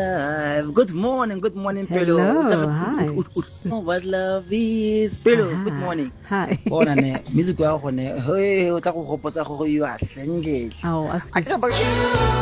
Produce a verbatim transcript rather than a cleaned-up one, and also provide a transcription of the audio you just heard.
alive. Good morning, good morning, Pelo. Hello, hi. What love is. Pelo, good morning. Hi. Bona ne, music wa go ne. Hey, o tla go gopotsa go you are singing. Oh, ask